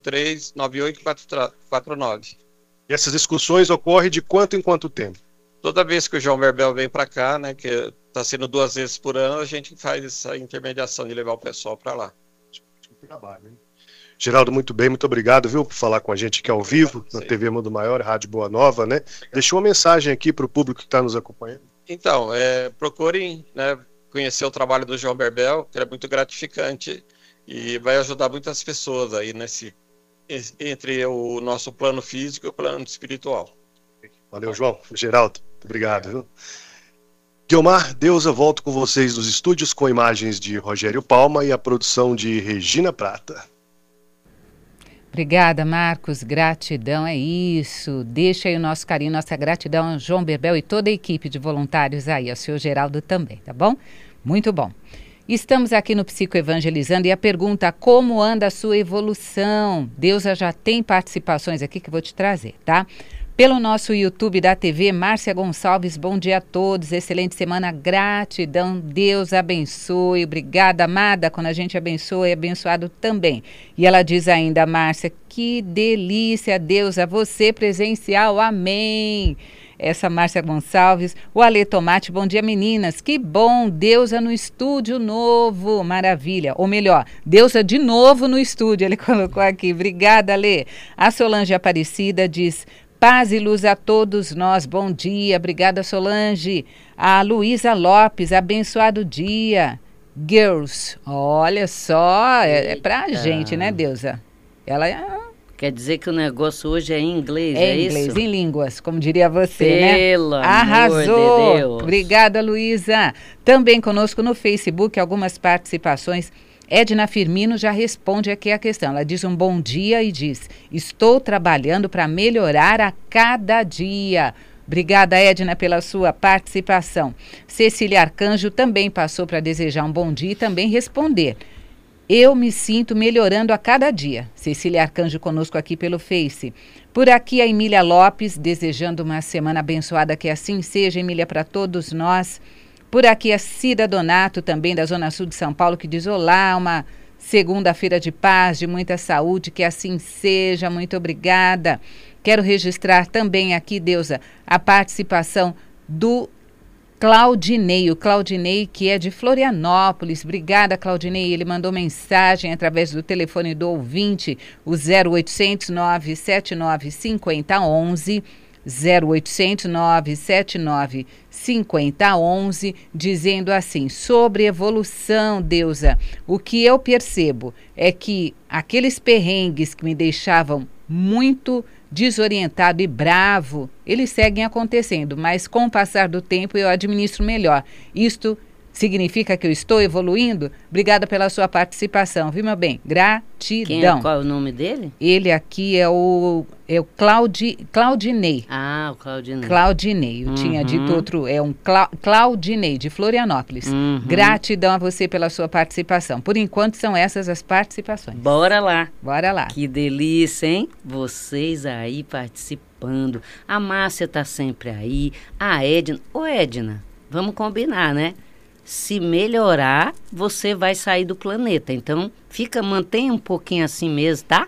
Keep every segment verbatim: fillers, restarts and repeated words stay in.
três nove oito quatro nove. E essas discussões ocorrem de quanto em quanto tempo? Toda vez que o João Berbel vem para cá, né, que está sendo duas vezes por ano, a gente faz essa intermediação de levar o pessoal para lá. Trabalho, hein? Geraldo, muito bem, muito obrigado, viu, por falar com a gente aqui ao vivo, na T V Mundo Maior, Rádio Boa Nova, né? Deixa uma mensagem aqui para o público que está nos acompanhando. Então, é, procurem, né, conhecer o trabalho do João Berbel, que é muito gratificante e vai ajudar muitas pessoas aí nesse, entre o nosso plano físico e o plano espiritual. Valeu, João. Geraldo, muito obrigado, viu? Guiomar, Deusa, volto com vocês dos estúdios com imagens de Rogério Palma e a produção de Regina Prata. Obrigada, Marcos. Gratidão, é isso. Deixa aí o nosso carinho, nossa gratidão ao João Berbel e toda a equipe de voluntários aí, ao senhor Geraldo também, tá bom? Muito bom. Estamos aqui no Psicoevangelizando e a pergunta: como anda a sua evolução? Deusa já tem participações aqui que eu vou te trazer, tá? Pelo nosso YouTube da T V, Márcia Gonçalves, bom dia a todos, excelente semana, gratidão, Deus abençoe, obrigada, amada, quando a gente abençoa, é abençoado também. E ela diz ainda, Márcia, que delícia, Deus, a você presencial, amém. Essa Márcia Gonçalves, o Ale Tomate, bom dia meninas, que bom, Deusa no estúdio novo, maravilha, ou melhor, Deusa de novo no estúdio, ele colocou aqui, obrigada Ale. A Solange Aparecida diz: paz e luz a todos nós, bom dia, obrigada Solange. A Luísa Lopes, abençoado dia. Girls, olha só, é, é pra gente, né, Deusa? Ela é... Quer dizer que o negócio hoje é em inglês, é, é inglês, isso? em línguas, como diria você, Pelo né? amor Arrasou. de Deus. Obrigada, Luísa. Também conosco no Facebook, algumas participações. Edna Firmino já responde aqui a questão. Ela diz um bom dia e diz: estou trabalhando para melhorar a cada dia. Obrigada, Edna, pela sua participação. Cecília Arcanjo também passou para desejar um bom dia e também responder: eu me sinto melhorando a cada dia. Cecília Arcanjo conosco aqui pelo Face. Por aqui a Emília Lopes, desejando uma semana abençoada, que assim seja, Emília, para todos nós. Por aqui a Cida Donato, também da Zona Sul de São Paulo, que diz: olá, uma segunda-feira de paz, de muita saúde, que assim seja, muito obrigada. Quero registrar também aqui, Deusa, a participação do Claudinei, o Claudinei, que é de Florianópolis. Obrigada, Claudinei. Ele mandou mensagem através do telefone do ouvinte, o zero oitocentos, nove sete nove, cinco zero um um, zero oitocentos, nove sete nove, cinco zero um um, dizendo assim: sobre evolução, Deusa, o que eu percebo é que aqueles perrengues que me deixavam muito desorientado e bravo, eles seguem acontecendo, mas com o passar do tempo eu administro melhor. Isto significa que eu estou evoluindo? Obrigada pela sua participação, viu, meu bem? Gratidão. Quem é, qual é o nome dele? Ele aqui é o, é o Claudi, Claudinei. Ah, o Claudinei. Claudinei, eu Uhum. tinha dito outro, é um Cla, Claudinei, de Florianópolis. Uhum. Gratidão a você pela sua participação. Por enquanto são essas as participações. Bora lá. Bora lá. Que delícia, hein? Vocês aí participando. A Márcia tá sempre aí. A Edna. Ô, Edna, vamos combinar, né? Se melhorar, você vai sair do planeta. Então, fica, mantenha um pouquinho assim mesmo, tá?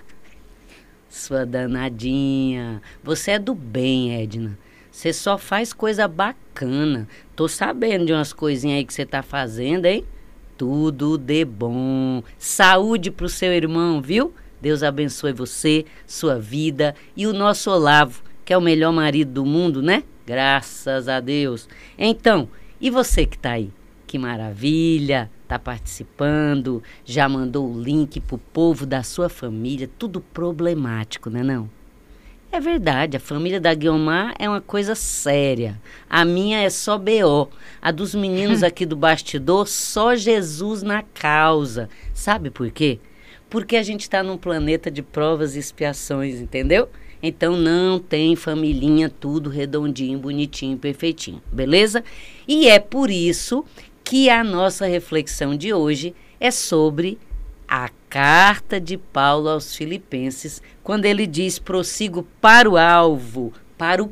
Sua danadinha. Você é do bem, Edna. Você só faz coisa bacana. Tô sabendo de umas coisinhas aí que você tá fazendo, hein? Tudo de bom. Saúde pro seu irmão, viu? Deus abençoe você, sua vida e o nosso Olavo, que é o melhor marido do mundo, né? Graças a Deus. Então, e você que tá aí? Que maravilha, tá participando, já mandou o link pro povo da sua família, tudo problemático, né não? É verdade, a família da Guiomar é uma coisa séria. A minha é só B O. A dos meninos aqui do bastidor, só Jesus na causa. Sabe por quê? Porque a gente tá num planeta de provas e expiações, entendeu? Então não tem familhinha tudo redondinho, bonitinho, perfeitinho, beleza? E é por isso que a nossa reflexão de hoje é sobre a carta de Paulo aos Filipenses, quando ele diz: prossigo para o alvo, para o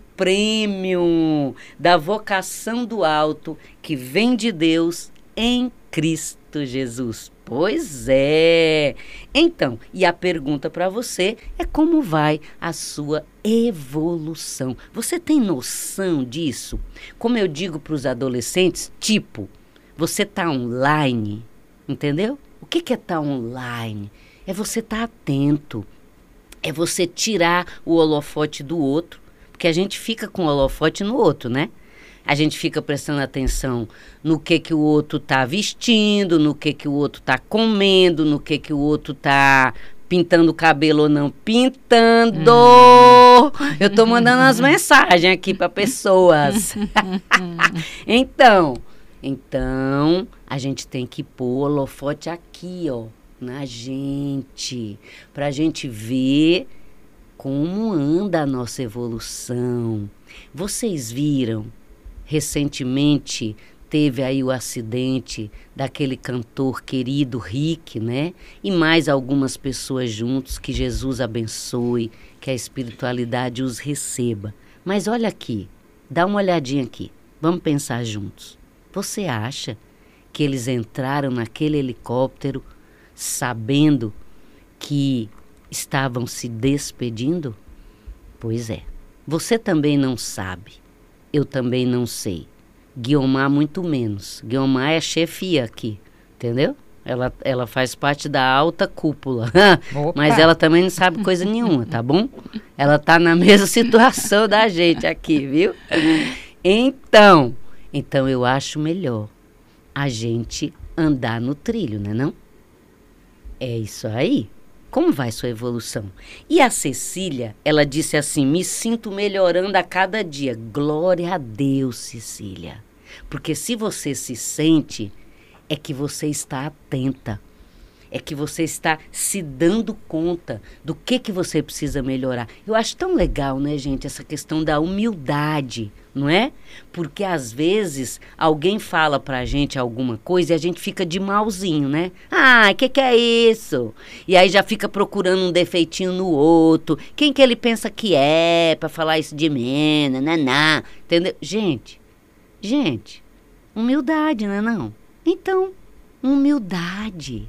prêmio da vocação do alto que vem de Deus em Cristo Jesus. Pois é. Então, e a pergunta para você é como vai a sua evolução. Você tem noção disso? Como eu digo para os adolescentes, tipo, você tá online, entendeu? O que que é estar online? É você estar atento. É você tirar o holofote do outro, porque a gente fica com o holofote no outro, né? A gente fica prestando atenção no que que o outro tá vestindo, no que que o outro tá comendo, no que que o outro tá pintando o cabelo ou não pintando. Hum. Eu tô mandando as mensagens aqui para pessoas. então, então, a gente tem que pôr o holofote aqui, ó, na gente, pra gente ver como anda a nossa evolução. Vocês viram? Recentemente teve aí o acidente daquele cantor querido Rick, né? E mais algumas pessoas juntos, que Jesus abençoe, que a espiritualidade os receba. Mas olha aqui, dá uma olhadinha aqui, vamos pensar juntos. Você acha que eles entraram naquele helicóptero sabendo que estavam se despedindo? Pois é, você também não sabe. Eu também não sei. Guiomar muito menos. Guiomar é chefia aqui, entendeu? Ela, ela faz parte da alta cúpula. Mas ela também não sabe coisa nenhuma, tá bom? Ela tá na mesma situação da gente aqui, viu? Então, então eu acho melhor a gente andar no trilho, né não? É isso aí. Como vai sua evolução? E a Cecília, ela disse assim, me sinto melhorando a cada dia. Glória a Deus, Cecília. Porque se você se sente, é que você está atenta. É que você está se dando conta do que, que você precisa melhorar. Eu acho tão legal, né, gente, essa questão da humildade, não é? Porque às vezes alguém fala pra gente alguma coisa e a gente fica de malzinho, né? Ah, o que que é isso? E aí já fica procurando um defeitinho no outro. Quem que ele pensa que é pra falar isso de mim? Naná, entendeu? Gente, gente, humildade, não é não? Então, humildade.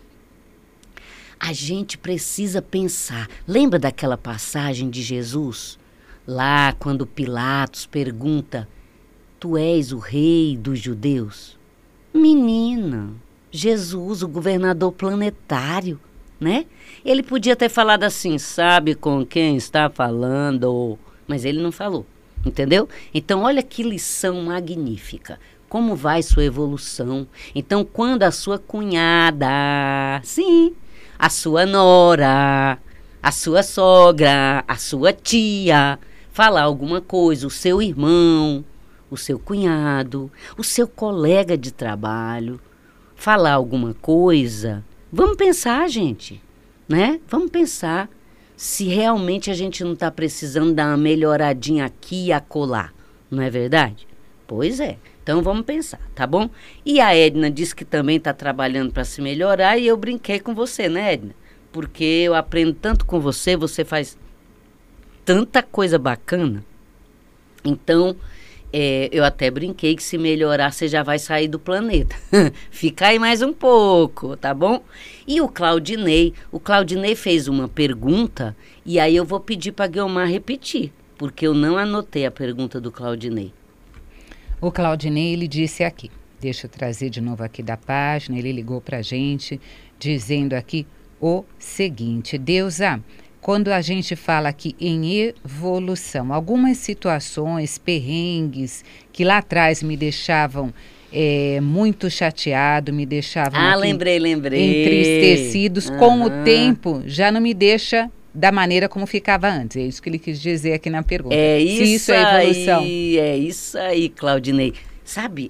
A gente precisa pensar. Lembra daquela passagem de Jesus? Lá, quando Pilatos pergunta, tu és o rei dos judeus? Menina, Jesus, o governador planetário, né? Ele podia ter falado assim, sabe com quem está falando? Mas ele não falou, entendeu? Então, olha que lição magnífica. Como vai sua evolução? Então, quando a sua cunhada, sim, a sua nora, a sua sogra, a sua tia, falar alguma coisa, o seu irmão, o seu cunhado, o seu colega de trabalho, falar alguma coisa, vamos pensar, gente, né? Vamos pensar se realmente a gente não está precisando dar uma melhoradinha aqui e acolá, não é verdade? Pois é. Então vamos pensar, tá bom? E a Edna disse que também está trabalhando para se melhorar e eu brinquei com você, né, Edna? Porque eu aprendo tanto com você, você faz tanta coisa bacana. Então, é, eu até brinquei que se melhorar você já vai sair do planeta. Fica aí mais um pouco, tá bom? E o Claudinei, o Claudinei fez uma pergunta e aí eu vou pedir para a Guiomar repetir, porque eu não anotei a pergunta do Claudinei. O Claudinei, ele disse aqui, deixa eu trazer de novo aqui da página, ele ligou para a gente dizendo aqui o seguinte, Deusa, quando a gente fala aqui em evolução, algumas situações, perrengues, que lá atrás me deixavam é, muito chateado, me deixavam ah, lembrei, lembrei. entristecidos, uhum. Com o tempo já não me deixa da maneira como ficava antes. É isso que ele quis dizer aqui na pergunta. É isso, Se isso é evolução. Aí, é isso aí, Claudinei. Sabe,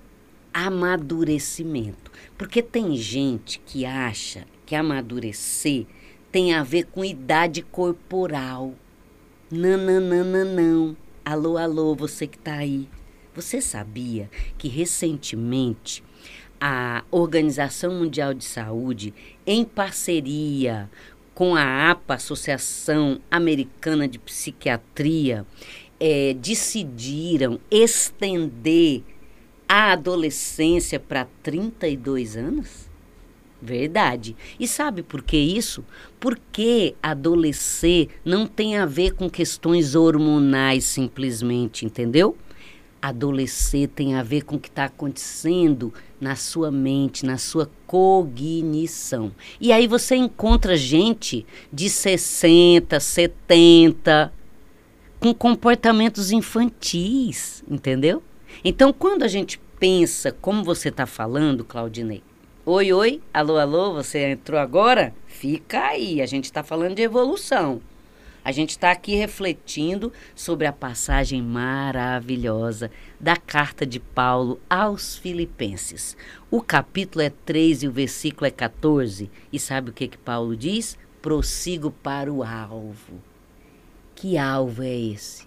amadurecimento. Porque tem gente que acha que amadurecer tem a ver com idade corporal. Não, não, não, não, não. Alô, alô, você que tá aí. Você sabia que recentemente a Organização Mundial de Saúde, em parceria com a APA, Associação Americana de Psiquiatria, é, decidiram estender a adolescência para trinta e dois anos? Verdade. E sabe por que isso? Porque adolescer não tem a ver com questões hormonais simplesmente, entendeu? Adolescer tem a ver com o que está acontecendo na sua mente, na sua cognição. E aí você encontra gente de sessenta, setenta, com comportamentos infantis, entendeu? Então, quando a gente pensa, como você está falando, Claudinei, oi, oi, alô, alô, você entrou agora? Fica aí, a gente está falando de evolução. A gente está aqui refletindo sobre a passagem maravilhosa da carta de Paulo aos Filipenses. O capítulo é três e o versículo é quatorze. E sabe o que que Paulo diz? Prossigo para o alvo. Que alvo é esse?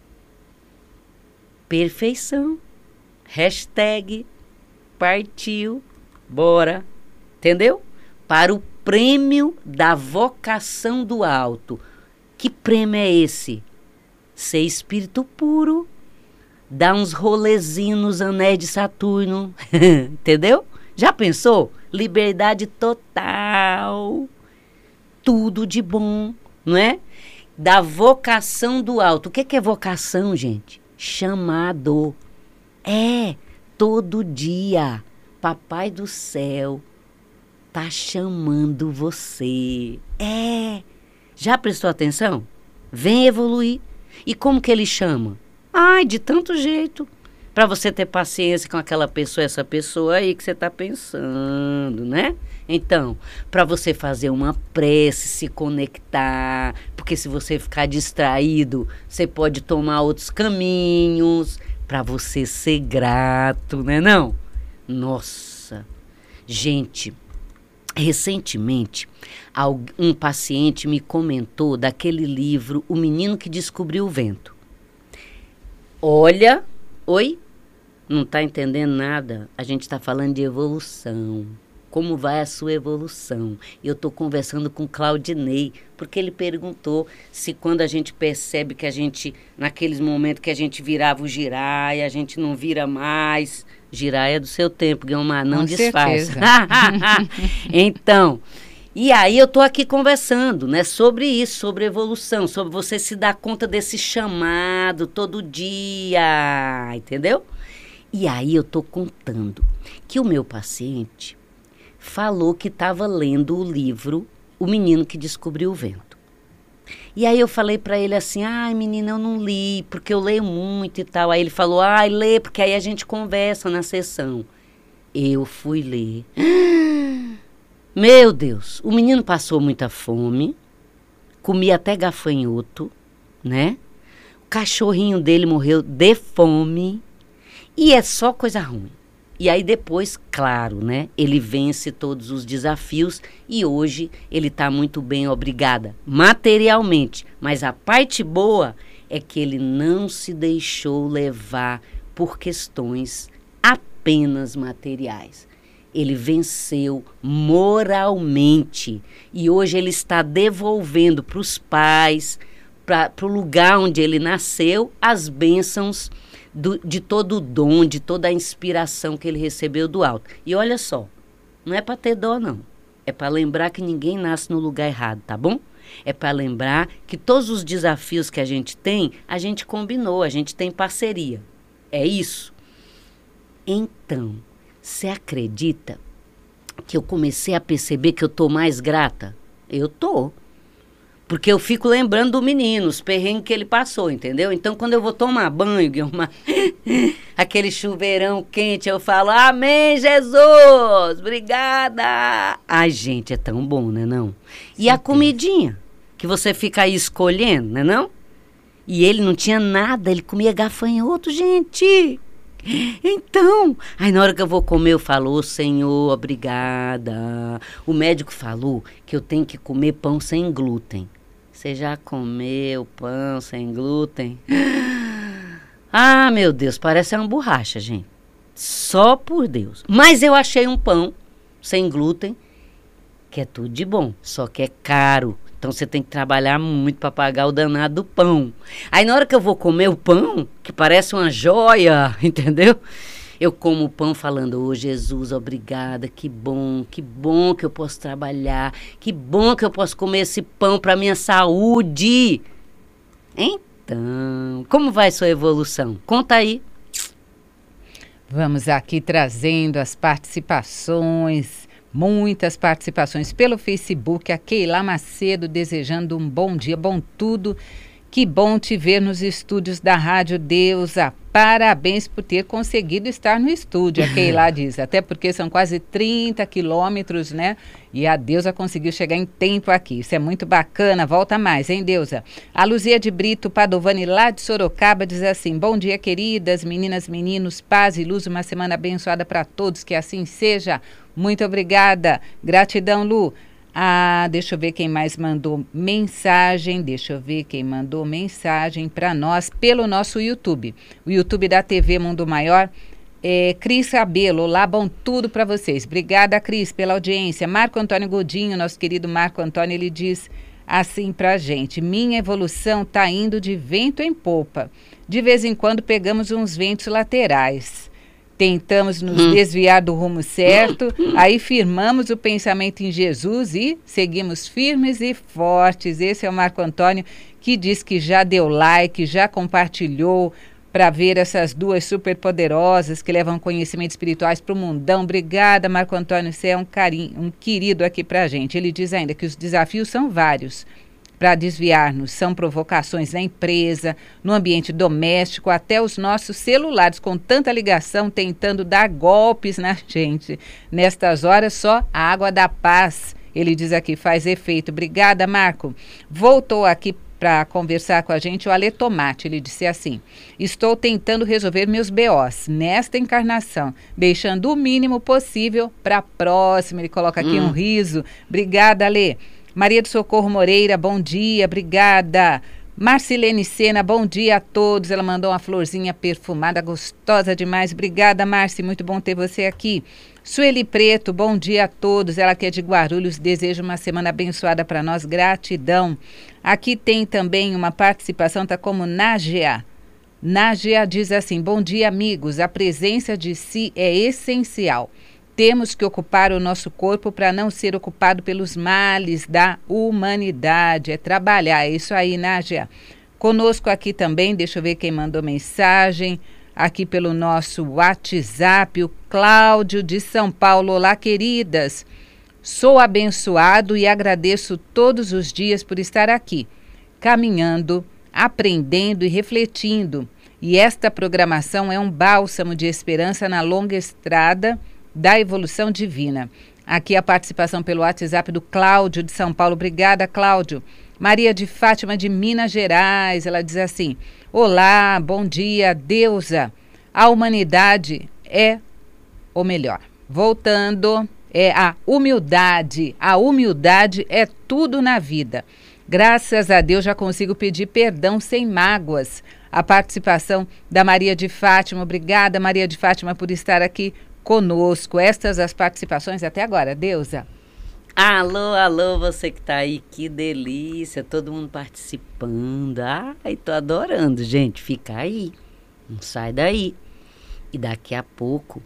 Perfeição. Hashtag partiu. Bora. Entendeu? Para o prêmio da vocação do alto. Que prêmio é esse? Ser espírito puro, dar uns rolezinhos nos anéis de Saturno, entendeu? Já pensou? Liberdade total, tudo de bom, não é? Da vocação do alto. O que que é vocação, gente? Chamado. É, todo dia, Papai do Céu tá chamando você. É. Já prestou atenção? Vem evoluir. E como que ele chama? Ai, de tanto jeito. Para você ter paciência com aquela pessoa, essa pessoa aí que você está pensando, né? Então, para você fazer uma prece, se conectar, porque se você ficar distraído, você pode tomar outros caminhos, para você ser grato, né não? Nossa, gente... Recentemente, um paciente me comentou daquele livro O Menino que Descobriu o Vento. Olha, oi? Não está entendendo nada? A gente está falando de evolução. Como vai a sua evolução? Eu estou conversando com Claudinei, porque ele perguntou se quando a gente percebe que a gente, naqueles momentos que a gente virava o giraia, a gente não vira mais... Giraia é do seu tempo, Guilmar, não disfarça. Então, e aí eu tô aqui conversando, né, sobre isso, sobre evolução, sobre você se dar conta desse chamado todo dia, entendeu? E aí eu tô contando que o meu paciente falou que estava lendo o livro O Menino que Descobriu o Vento. E aí eu falei pra ele assim, ai menina, eu não li, porque eu leio muito e tal. Aí ele falou, ai, lê, porque aí a gente conversa na sessão. Eu fui ler. Meu Deus, o menino passou muita fome, comia até gafanhoto, né? O cachorrinho dele morreu de fome e é só coisa ruim. E aí depois, claro, né, ele vence todos os desafios e hoje ele está muito bem, obrigada, materialmente. Mas a parte boa é que ele não se deixou levar por questões apenas materiais. Ele venceu moralmente e hoje ele está devolvendo para os pais, para o lugar onde ele nasceu, as bênçãos Do, de todo o dom, de toda a inspiração que ele recebeu do alto. E olha só, não é para ter dó, não. É para lembrar que ninguém nasce no lugar errado, tá bom? É para lembrar que todos os desafios que a gente tem, a gente combinou, a gente tem parceria. É isso. Então, você acredita que eu comecei a perceber que eu tô mais grata? Eu tô. Porque eu fico lembrando do menino, os perrengues que ele passou, entendeu? Então, quando eu vou tomar banho, Guilmar, aquele chuveirão quente, eu falo, amém, Jesus, obrigada. Ai, gente, é tão bom, né, não? E Sim, a comidinha, que você fica aí escolhendo, né, não? E ele não tinha nada, ele comia gafanhoto, gente. Então, aí na hora que eu vou comer, eu falo, ô Senhor, obrigada. O médico falou que eu tenho que comer pão sem glúten. Você já comeu pão sem glúten? Ah, meu Deus, parece uma borracha, gente. Só por Deus. Mas eu achei um pão sem glúten, que é tudo de bom, só que é caro. Então você tem que trabalhar muito para pagar o danado do pão. Aí na hora que eu vou comer o pão, que parece uma joia, entendeu? Eu como o pão falando, ô Jesus, obrigada, que bom, que bom que eu posso trabalhar, que bom que eu posso comer esse pão para minha saúde. Então, como vai sua evolução? Conta aí. Vamos aqui trazendo as participações, muitas participações pelo Facebook. A Keila Macedo desejando um bom dia, bom tudo. Que bom te ver nos estúdios da Rádio Deusa. Parabéns por ter conseguido estar no estúdio, a Keila diz. Até porque são quase trinta quilômetros, né? E a Deusa conseguiu chegar em tempo aqui. Isso é muito bacana. Volta mais, hein, Deusa? A Luzia de Brito Padovani, lá de Sorocaba, diz assim: bom dia, queridas, meninas, meninos, paz e luz, uma semana abençoada para todos, que assim seja. Muito obrigada. Gratidão, Lu. Ah, deixa eu ver quem mais mandou mensagem, deixa eu ver quem mandou mensagem para nós pelo nosso YouTube. O YouTube da T V Mundo Maior, é Cris Cabelo. Olá, bom tudo para vocês. Obrigada, Cris, pela audiência. Marco Antônio Godinho, nosso querido Marco Antônio, ele diz assim pra gente: minha evolução tá indo de vento em popa. De vez em quando pegamos uns ventos laterais. Tentamos nos hum. desviar do rumo certo, aí firmamos o pensamento em Jesus e seguimos firmes e fortes. Esse é o Marco Antônio, que diz que já deu like, já compartilhou para ver essas duas superpoderosas que levam conhecimentos espirituais para o mundão. Obrigada, Marco Antônio, você é um, carinho, um querido aqui para a gente. Ele diz ainda que os desafios são vários para desviar-nos. São provocações na empresa, no ambiente doméstico, até os nossos celulares, com tanta ligação, tentando dar golpes na gente. Nestas horas, só a água da paz, ele diz aqui, faz efeito. Obrigada, Marco. Voltou aqui para conversar com a gente o Ale Tomate. Ele disse assim: estou tentando resolver meus B Os nesta encarnação, deixando o mínimo possível para a próxima. Ele coloca aqui hum. um riso. Obrigada, Ale. Maria do Socorro Moreira, bom dia, obrigada. Marcilene Sena, bom dia a todos. Ela mandou uma florzinha perfumada, gostosa demais. Obrigada, Marci, muito bom ter você aqui. Sueli Preto, bom dia a todos. Ela que é de Guarulhos, deseja uma semana abençoada para nós. Gratidão. Aqui tem também uma participação, tá como Nájia. Nájia diz assim: bom dia, amigos. A presença de si é essencial. Temos que ocupar o nosso corpo para não ser ocupado pelos males da humanidade. É trabalhar, é isso aí, Nájia. Conosco aqui também, deixa eu ver quem mandou mensagem, aqui pelo nosso WhatsApp, o Cláudio de São Paulo. Olá, queridas. Sou abençoado e agradeço todos os dias por estar aqui, caminhando, aprendendo e refletindo. E esta programação é um bálsamo de esperança na longa estrada da evolução divina. Aqui a participação pelo WhatsApp do Cláudio de São Paulo. Obrigada, Cláudio. Maria de Fátima de Minas Gerais, ela diz assim: olá, bom dia, Deusa. A humanidade é o melhor. Voltando, é a humildade. A humildade é tudo na vida. Graças a Deus já consigo pedir perdão sem mágoas. A participação da Maria de Fátima. Obrigada, Maria de Fátima, por estar aqui conosco. Estas as participações até agora, Deusa. Alô, alô, você que tá aí, que delícia, todo mundo participando. Ai, tô adorando, gente, fica aí, não sai daí. E daqui a pouco,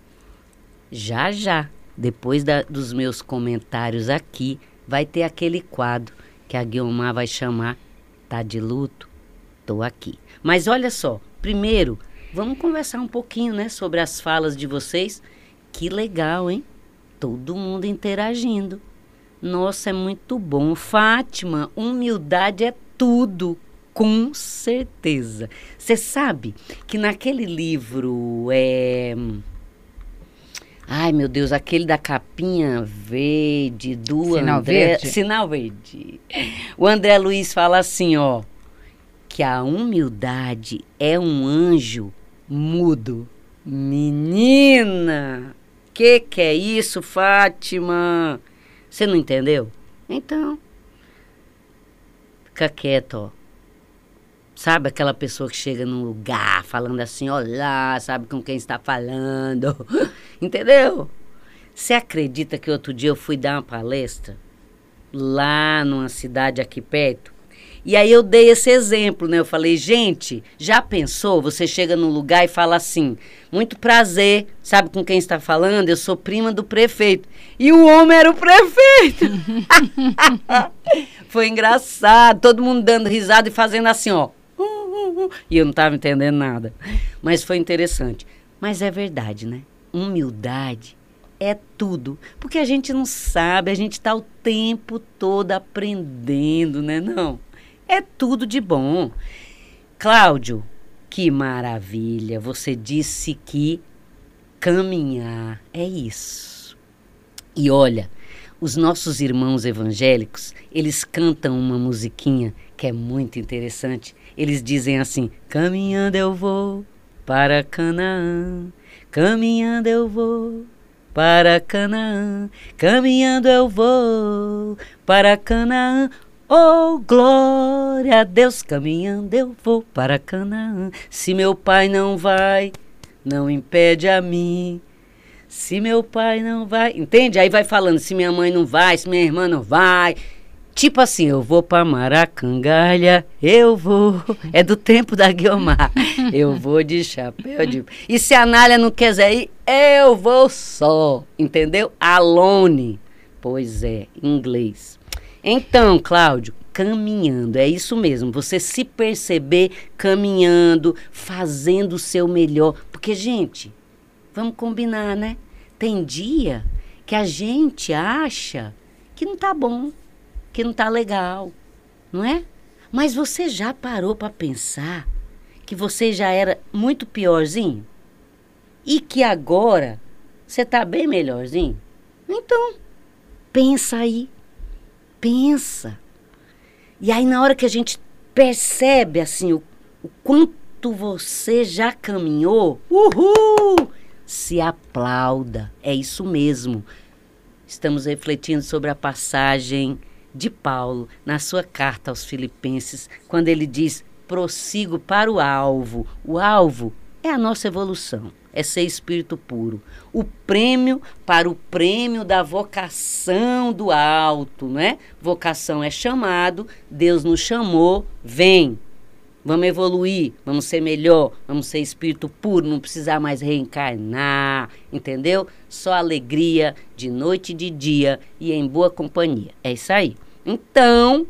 já já, depois da, dos meus comentários aqui, vai ter aquele quadro que a Guiomar vai chamar Tá de Luto? Tô aqui. Mas olha só, primeiro, vamos conversar um pouquinho, né, sobre as falas de vocês. Que legal, hein? Todo mundo interagindo. Nossa, é muito bom. Fátima, humildade é tudo, com certeza. Você sabe que naquele livro, é... ai, meu Deus, aquele da capinha verde, do Sinal André... Verde? Sinal Verde. O André Luiz fala assim, ó, que a humildade é um anjo mudo. Menina, que que é isso, Fátima? Você não entendeu? Então, fica quieto, ó. Sabe aquela pessoa que chega num lugar falando assim, olá, sabe com quem está falando? Entendeu? Você acredita que outro dia eu fui dar uma palestra lá numa cidade aqui perto? E aí eu dei esse exemplo, né? Eu falei, gente, já pensou? Você chega num lugar e fala assim, muito prazer, sabe com quem está falando? Eu sou prima do prefeito. E o homem era o prefeito. Foi engraçado, todo mundo dando risada e fazendo assim, ó. Uh, uh, uh, e eu não estava entendendo nada. Mas foi interessante. Mas é verdade, né? Humildade é tudo. Porque a gente não sabe, a gente está o tempo todo aprendendo, né? Não. É tudo de bom. Cláudio, que maravilha. Você disse que caminhar é isso. E olha, os nossos irmãos evangélicos, eles cantam uma musiquinha que é muito interessante. Eles dizem assim, caminhando eu vou para Canaã, caminhando eu vou para Canaã, caminhando eu vou para Canaã. Oh, glória a Deus, caminhando eu vou para Canaã. Se meu pai não vai, não impede a mim. Se meu pai não vai, entende? Aí vai falando, se minha mãe não vai, se minha irmã não vai. Tipo assim, eu vou para Maracangalha, eu vou. É do tempo da Guiomar. Eu vou de chapéu de... E se a Nália não quiser ir, eu vou só. Entendeu? Alone. Pois é, em inglês. Então, Cláudio, caminhando, é isso mesmo. Você se perceber caminhando, fazendo o seu melhor. Porque, gente, vamos combinar, né? Tem dia que a gente acha que não tá bom, que não tá legal, não é? Mas você já parou para pensar que você já era muito piorzinho? E que agora você tá bem melhorzinho? Então, pensa aí. Pensa. E aí, na hora que a gente percebe, assim, o, o quanto você já caminhou, uhul! Se aplauda. É isso mesmo. Estamos refletindo sobre a passagem de Paulo na sua carta aos Filipenses, quando ele diz, prossigo para o alvo. O alvo é a nossa evolução, é ser espírito puro. O prêmio para o prêmio da vocação do alto, não é? Vocação é chamado, Deus nos chamou, vem. Vamos evoluir, vamos ser melhor, vamos ser espírito puro, não precisar mais reencarnar, entendeu? Só alegria de noite e de dia e em boa companhia. É isso aí. Então,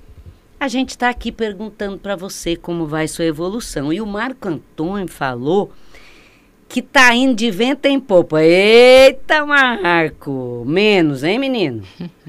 a gente está aqui perguntando para você como vai sua evolução. E o Marco Antônio falou que tá indo de vento em popa. Eita, Marco! Menos, hein, menino?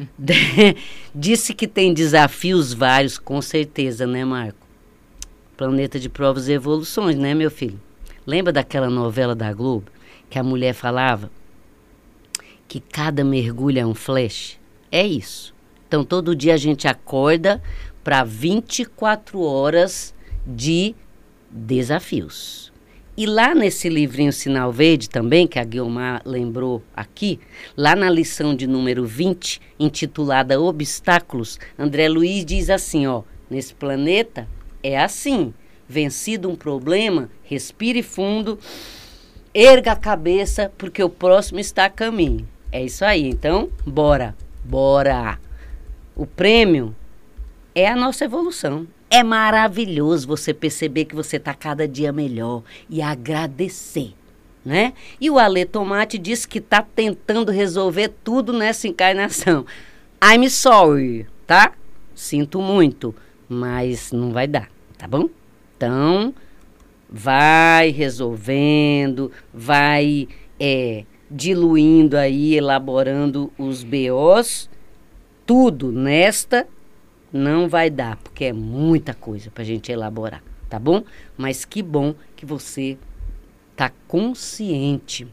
Disse que tem desafios vários, com certeza, né, Marco? Planeta de Provas e Evoluções, né, meu filho? Lembra daquela novela da Globo que a mulher falava que cada mergulho é um flash? É isso. Então, todo dia a gente acorda para vinte e quatro horas de desafios. E lá nesse livrinho Sinal Verde também, que a Guiomar lembrou aqui, lá na lição de número vinte, intitulada Obstáculos, André Luiz diz assim, ó, nesse planeta é assim, vencido um problema, respire fundo, erga a cabeça, porque o próximo está a caminho. É isso aí, então, bora, bora. O prêmio é a nossa evolução. É maravilhoso você perceber que você está cada dia melhor e agradecer, né? E o Alê Tomate disse que está tentando resolver tudo nessa encarnação. I'm sorry, tá? Sinto muito, mas não vai dar, tá bom? Então, vai resolvendo, vai é, diluindo aí, elaborando os B Os, tudo nesta não vai dar, porque é muita coisa pra gente elaborar, tá bom? Mas que bom que você tá consciente.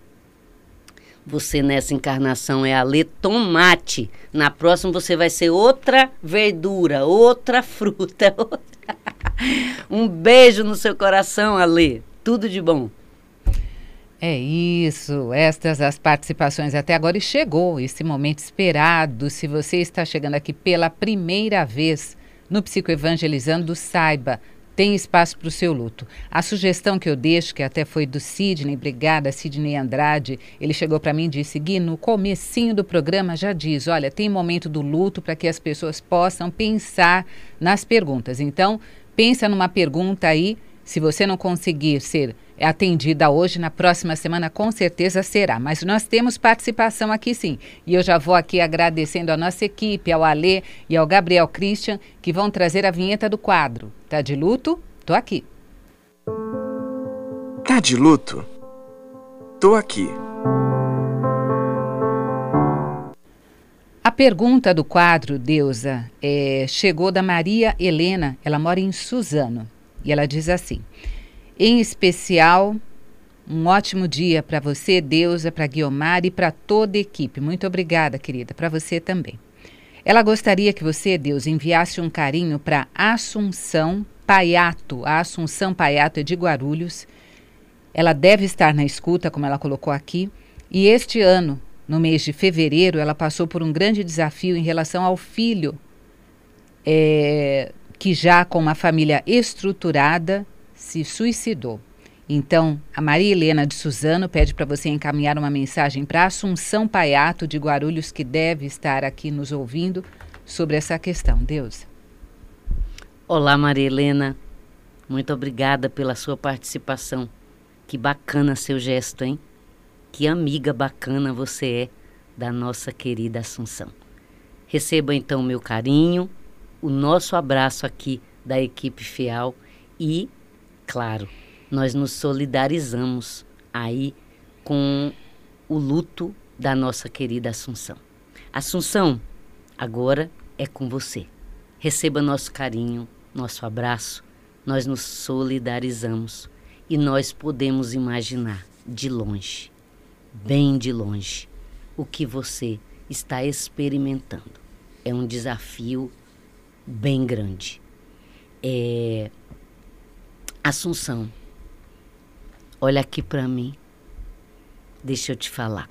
Você nessa encarnação é Alê Tomate. Na próxima você vai ser outra verdura, outra fruta. Outra... Um beijo no seu coração, Alê. Tudo de bom. É isso, estas as participações até agora e chegou esse momento esperado. Se você está chegando aqui pela primeira vez no Psicoevangelizando, saiba, tem espaço para o seu luto. A sugestão que eu deixo, que até foi do Sidney, obrigada, Sidney Andrade, ele chegou para mim e disse, Gui, no comecinho do programa já diz, olha, tem momento do luto para que as pessoas possam pensar nas perguntas. Então, pensa numa pergunta aí, se você não conseguir ser atendida hoje, na próxima semana com certeza será. Mas nós temos participação aqui sim. E eu já vou aqui agradecendo a nossa equipe, ao Alê e ao Gabriel Christian, que vão trazer a vinheta do quadro. Tá de luto? Tô aqui. Tá de luto? Tô aqui. A pergunta do quadro, Deusa, é, chegou da Maria Helena. Ela mora em Suzano. E ela diz assim, em especial, um ótimo dia para você, Deusa, para Guiomar e para toda a equipe. Muito obrigada, querida, para você também. Ela gostaria que você, Deusa, enviasse um carinho para Assunção Paiato. A Assunção Paiato é de Guarulhos. Ela deve estar na escuta, como ela colocou aqui. E este ano, no mês de fevereiro, ela passou por um grande desafio em relação ao filho, é, que já com uma família estruturada se suicidou. Então, a Maria Helena de Suzano pede para você encaminhar uma mensagem para Assunção Paiato de Guarulhos, que deve estar aqui nos ouvindo, sobre essa questão. Deusa. Olá, Maria Helena. Muito obrigada pela sua participação. Que bacana seu gesto, hein? Que amiga bacana você é da nossa querida Assunção. Receba então o meu carinho, o nosso abraço aqui da equipe Fiel e, claro, nós nos solidarizamos aí com o luto da nossa querida Assunção. Assunção, agora é com você. Receba nosso carinho, nosso abraço, nós nos solidarizamos e nós podemos imaginar de longe, bem de longe, o que você está experimentando. É um desafio bem grande. É... Assunção, olha aqui para mim, deixa eu te falar.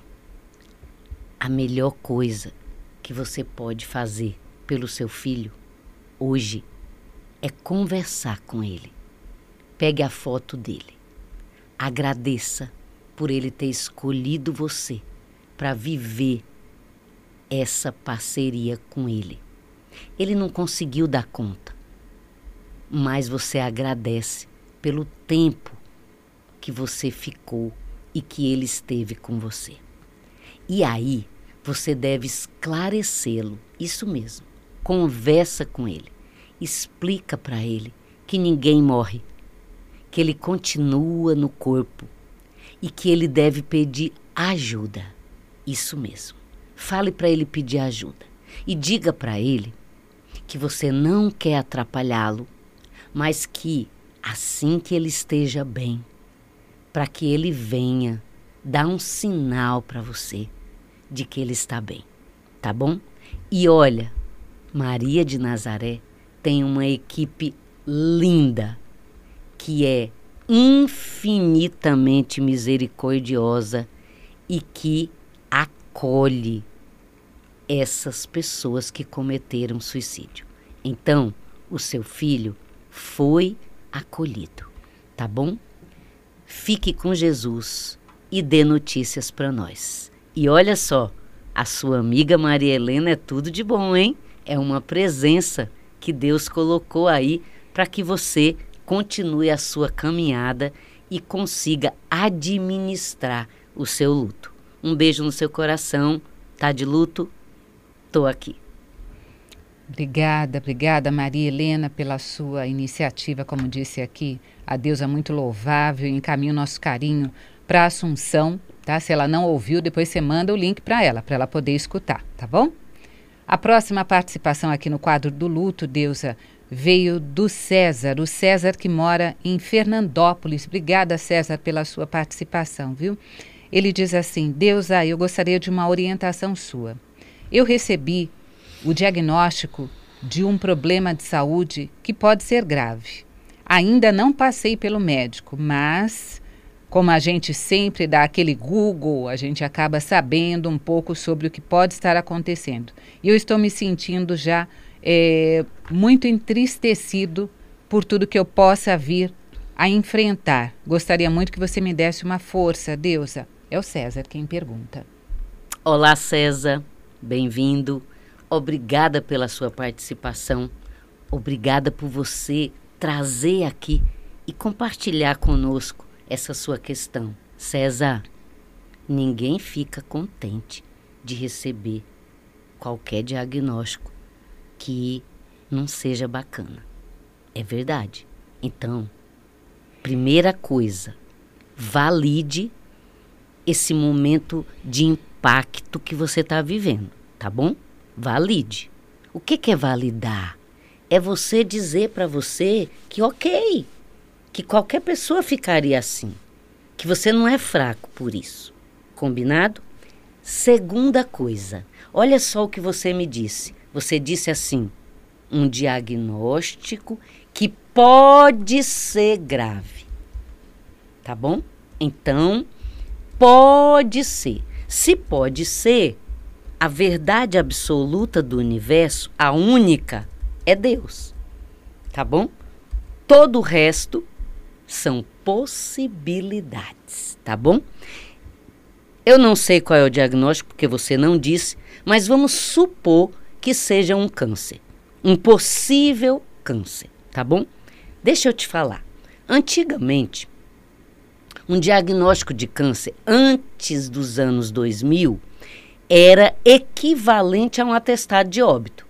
A melhor coisa que você pode fazer pelo seu filho hoje é conversar com ele. Pegue a foto dele, agradeça por ele ter escolhido você para viver essa parceria com ele. Ele não conseguiu dar conta, mas você agradece pelo tempo que você ficou e que ele esteve com você. E aí, você deve esclarecê-lo, isso mesmo. Conversa com ele, explica para ele que ninguém morre, que ele continua no corpo e que ele deve pedir ajuda, isso mesmo. Fale para ele pedir ajuda e diga para ele que você não quer atrapalhá-lo, mas que assim que ele esteja bem, para que ele venha dar um sinal para você de que ele está bem, tá bom? E olha, Maria de Nazaré tem uma equipe linda, que é infinitamente misericordiosa e que acolhe essas pessoas que cometeram suicídio. Então, o seu filho foi acolhido, tá bom? Fique com Jesus e dê notícias para nós. E olha só, a sua amiga Maria Helena é tudo de bom, hein? É uma presença que Deus colocou aí para que você continue a sua caminhada e consiga administrar o seu luto. Um beijo no seu coração. Tá de luto? Tô aqui. Obrigada, obrigada Maria Helena pela sua iniciativa, como disse aqui. A Deus é muito louvável e encaminha o nosso carinho para a Assunção, tá? Se ela não ouviu, depois você manda o link para ela, para ela poder escutar, tá bom? A próxima participação aqui no quadro do luto, Deusa, veio do César, o César que mora em Fernandópolis. Obrigada, César, pela sua participação, viu? Ele diz assim, Deusa, eu gostaria de uma orientação sua. Eu recebi o diagnóstico de um problema de saúde que pode ser grave. Ainda não passei pelo médico, mas como a gente sempre dá aquele Google, a gente acaba sabendo um pouco sobre o que pode estar acontecendo. E eu estou me sentindo já é, muito entristecido por tudo que eu possa vir a enfrentar. Gostaria muito que você me desse uma força, deusa. É o César quem pergunta. Olá, César. Bem-vindo. Obrigada pela sua participação. Obrigada por você trazer aqui e compartilhar conosco essa sua questão. César, ninguém fica contente de receber qualquer diagnóstico que não seja bacana. É verdade. Então, primeira coisa, valide esse momento de impacto que você está vivendo, tá bom? Valide. O que, que é validar? É você dizer para você que ok, que qualquer pessoa ficaria assim, que você não é fraco por isso. Combinado? Segunda coisa, olha só o que você me disse. Você disse assim, um diagnóstico que pode ser grave. Tá bom? Então, pode ser. Se pode ser, a verdade absoluta do universo, a única, é Deus. Tá bom? Todo o resto são possibilidades. Tá bom? Eu não sei qual é o diagnóstico, porque você não disse, mas vamos supor que seja um câncer. Um possível câncer. Tá bom? Deixa eu te falar. Antigamente, um diagnóstico de câncer antes dos anos dois mil era equivalente a um atestado de óbito.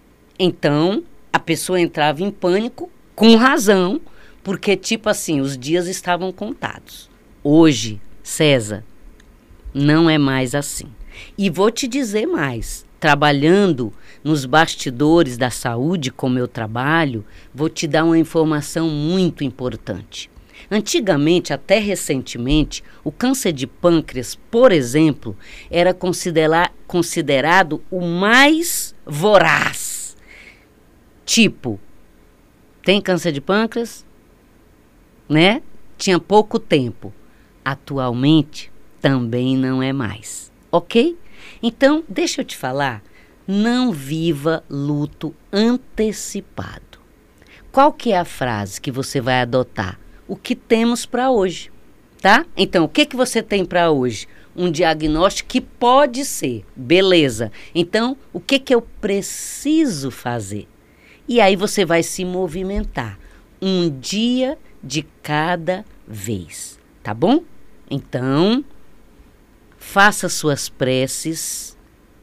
Então, a pessoa entrava em pânico, com razão, porque, tipo assim, os dias estavam contados. Hoje, César, não é mais assim. E vou te dizer mais, trabalhando nos bastidores da saúde, como eu trabalho, vou te dar uma informação muito importante. Antigamente, até recentemente, o câncer de pâncreas, por exemplo, era considera- considerado o mais voraz. Tipo, tem câncer de pâncreas? Né? Tinha pouco tempo. Atualmente, também não é mais. Ok? Então, deixa eu te falar, não viva luto antecipado. Qual que é a frase que você vai adotar? O que temos para hoje, tá? Então, o que, que você tem para hoje? Um diagnóstico que pode ser, beleza. Então, o que, que eu preciso fazer? E aí você vai se movimentar um dia de cada vez, tá bom? Então, faça suas preces,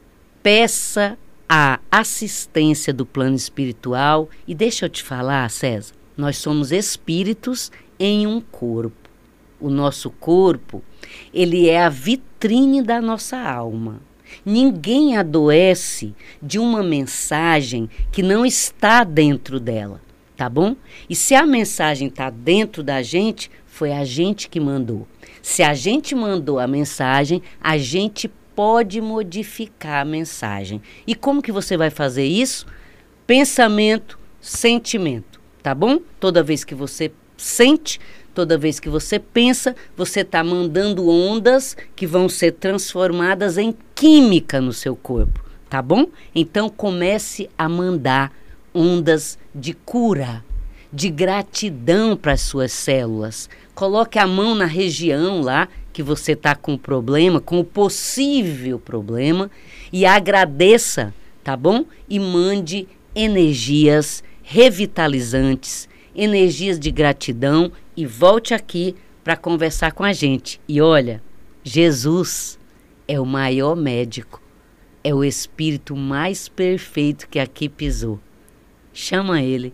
peça a assistência do plano espiritual e deixa eu te falar, César, nós somos espíritos em um corpo. O nosso corpo, ele é a vitrine da nossa alma. Ninguém adoece de uma mensagem que não está dentro dela, tá bom? E se a mensagem está dentro da gente, foi a gente que mandou. Se a gente mandou a mensagem, a gente pode modificar a mensagem. E como que você vai fazer isso? Pensamento, sentimento, tá bom? Toda vez que você sente, toda vez que você pensa, você está mandando ondas que vão ser transformadas em química no seu corpo, tá bom? Então comece a mandar ondas de cura, de gratidão para as suas células. Coloque a mão na região lá que você está com problema, com o possível problema, e agradeça, tá bom? E mande energias revitalizantes, energias de gratidão e volte aqui para conversar com a gente. E olha, Jesus é o maior médico, é o espírito mais perfeito que aqui pisou. Chama ele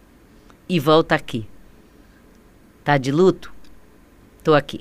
e volta aqui. Tá de luto? Tô aqui.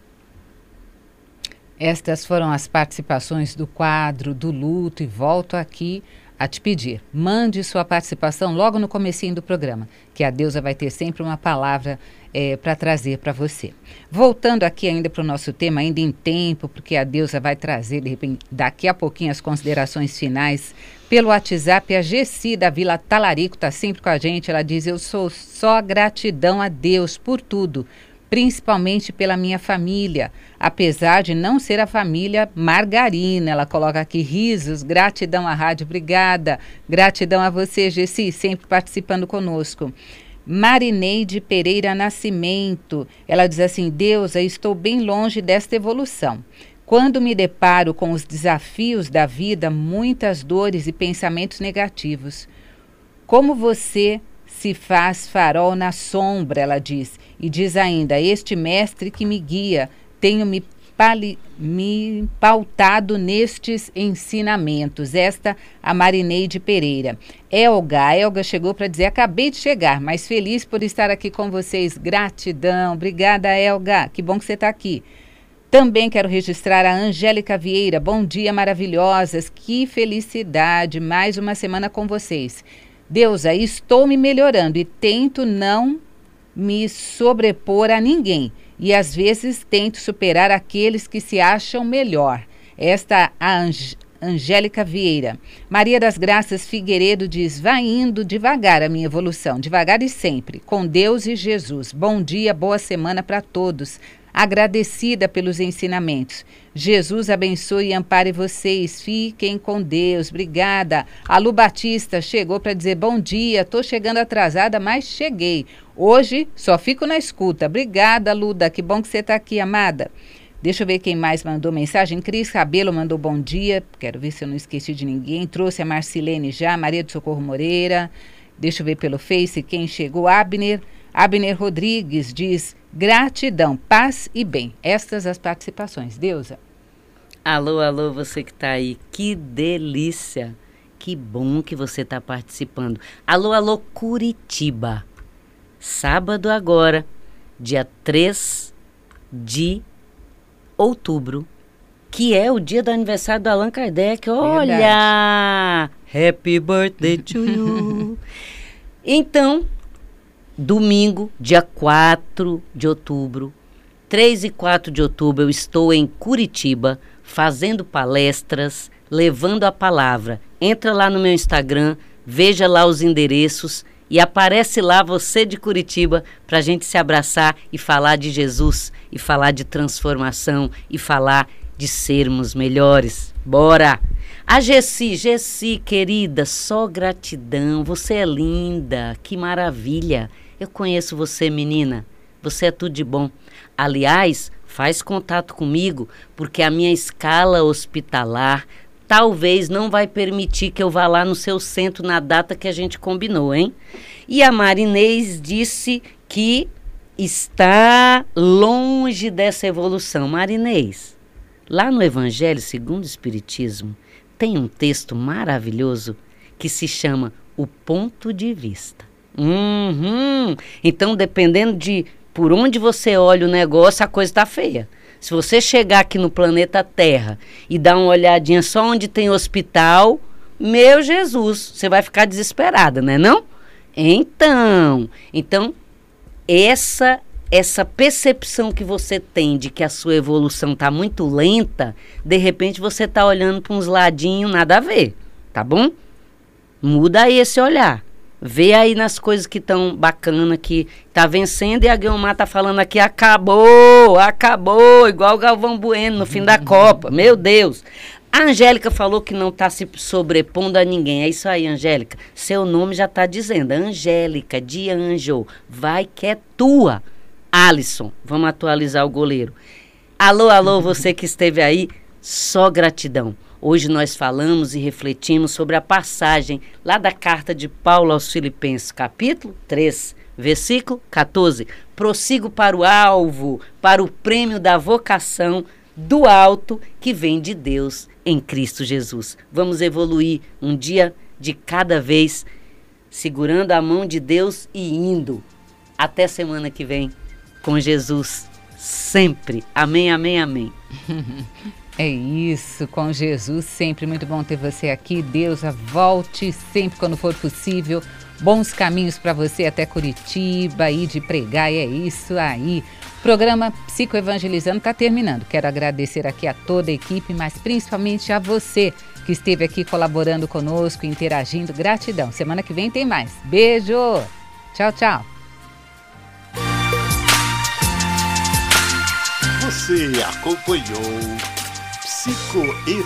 Estas foram as participações do quadro do luto e volto aqui a te pedir. Mande sua participação logo no comecinho do programa, que a deusa vai ter sempre uma palavra é, para trazer para você. Voltando aqui ainda para o nosso tema, ainda em tempo, porque a deusa vai trazer, de repente, daqui a pouquinho as considerações finais pelo WhatsApp. A Gessi da Vila Talarico está sempre com a gente. Ela diz, eu sou só gratidão a Deus por tudo, principalmente pela minha família, apesar de não ser a família Margarina. Ela coloca aqui risos, gratidão à rádio, obrigada, gratidão a você, Gessi, sempre participando conosco. Marineide Pereira Nascimento, ela diz assim: Deusa, estou bem longe desta evolução. Quando me deparo com os desafios da vida, muitas dores e pensamentos negativos. Como você se faz farol na sombra, ela diz. E diz ainda: este mestre que me guia, tenho me, pali, me pautado nestes ensinamentos. Esta, a Marineide Pereira. Elga, a Elga chegou para dizer: acabei de chegar, mas feliz por estar aqui com vocês. Gratidão. Obrigada, Elga. Que bom que você está aqui. Também quero registrar a Angélica Vieira. Bom dia, maravilhosas. Que felicidade. Mais uma semana com vocês. Deusa, estou me melhorando e tento não me sobrepor a ninguém. E às vezes tento superar aqueles que se acham melhor. Esta a Ang- Angélica Vieira. Maria das Graças Figueiredo diz: vai indo devagar a minha evolução, devagar e sempre, com Deus e Jesus. Bom dia, boa semana para todos. Agradecida pelos ensinamentos. Jesus abençoe e ampare vocês. Fiquem com Deus. Obrigada. A Lu Batista chegou para dizer: bom dia, estou chegando atrasada, mas cheguei. Hoje só fico na escuta. Obrigada, Luda. Que bom que você está aqui, amada. Deixa eu ver quem mais mandou mensagem. Cris Cabelo mandou bom dia. Quero ver se eu não esqueci de ninguém. Trouxe a Marcilene já. Maria do Socorro Moreira. Deixa eu ver pelo Face quem chegou. Abner. Abner Rodrigues diz: gratidão, paz e bem. Estas as participações. Deusa. Alô, alô, você que está aí. Que delícia. Que bom que você está participando. Alô, alô, Curitiba. Sábado agora, dia três de outubro, que é o dia do aniversário do Allan Kardec. Olha! Verdade. Happy birthday to you. Então, domingo, dia quatro de outubro, três e quatro de outubro, eu estou em Curitiba, fazendo palestras, levando a palavra. Entra lá no meu Instagram, veja lá os endereços e aparece lá você de Curitiba para a gente se abraçar e falar de Jesus, e falar de transformação, e falar de sermos melhores. Bora! A Gessi, Gessi, querida, só gratidão, você é linda, que maravilha. Eu conheço você, menina, você é tudo de bom. Aliás, faz contato comigo, porque a minha escala hospitalar talvez não vai permitir que eu vá lá no seu centro na data que a gente combinou, hein? E a Marinês disse que está longe dessa evolução. Marinês, lá no Evangelho segundo o Espiritismo, tem um texto maravilhoso que se chama O Ponto de Vista. Uhum. Então, dependendo de por onde você olha o negócio, a coisa está feia. Se você chegar aqui no planeta Terra e dar uma olhadinha só onde tem hospital, meu Jesus, você vai ficar desesperada, né não? Então, então essa, essa percepção que você tem de que a sua evolução está muito lenta, de repente você está olhando para uns ladinhos, nada a ver, tá bom? Muda aí esse olhar. Vê aí nas coisas que estão bacana, que tá vencendo, e a Guilmar tá falando aqui: acabou, acabou, igual o Galvão Bueno no fim da Copa. Meu Deus. A Angélica falou que não tá se sobrepondo a ninguém. É isso aí, Angélica. Seu nome já tá dizendo. Angélica, de anjo. Vai que é tua. Alisson, vamos atualizar o goleiro. Alô, alô, você que esteve aí, só gratidão. Hoje nós falamos e refletimos sobre a passagem lá da carta de Paulo aos Filipenses, capítulo três, versículo quatorze. Prossigo para o alvo, para o prêmio da vocação do alto que vem de Deus em Cristo Jesus. Vamos evoluir um dia de cada vez, segurando a mão de Deus e indo. Até semana que vem, com Jesus sempre. Amém, amém, amém. É isso, com Jesus sempre. Muito bom ter você aqui. Deus, volte sempre quando for possível. Bons caminhos para você até Curitiba, ir de pregar, e é isso aí. O programa Psicoevangelizando está terminando. Quero agradecer aqui a toda a equipe, mas principalmente a você que esteve aqui colaborando conosco, interagindo. Gratidão. Semana que vem tem mais. Beijo. Tchau, tchau. Você acompanhou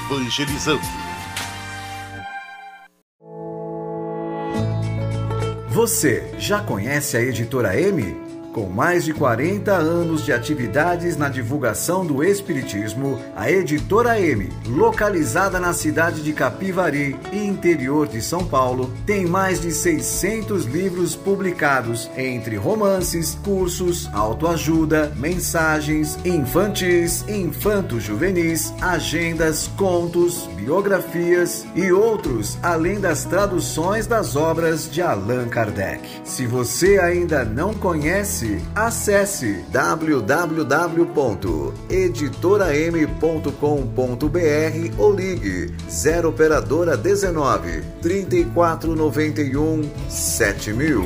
Psicoevangelizando. Você já conhece a Editora M? Com mais de quarenta anos de atividades na divulgação do Espiritismo, a Editora M, localizada na cidade de Capivari e interior de São Paulo, tem mais de seiscentos livros publicados, entre romances, cursos, autoajuda, mensagens, infantis, infanto-juvenis, agendas, contos, biografias e outros, além das traduções das obras de Allan Kardec. Se você ainda não conhece, acesse w w w ponto editora m ponto com ponto b r ou ligue zero operadora dezenove, trinta e quatro, noventa e um, sete mil.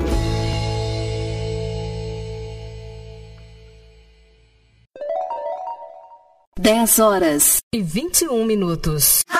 dez horas e vinte e um minutos.